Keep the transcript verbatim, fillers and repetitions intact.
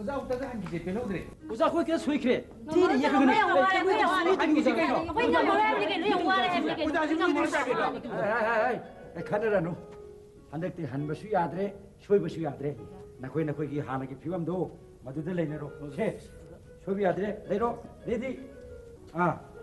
오자 없다가 한 기제 빼놓으래. 오자 거기 계속 소이크래. 뒤에 얘기 그거네. 한 기제 가요. 오자 지금 이리 시작했다. 아이 아이 카네라노. 한덕때 한버수 야드래 쇼이버수 야드래. 나코이 나코이기 하나기 피감도 마두들 레네로. 세. 쇼비 야드래 레로 레디. 아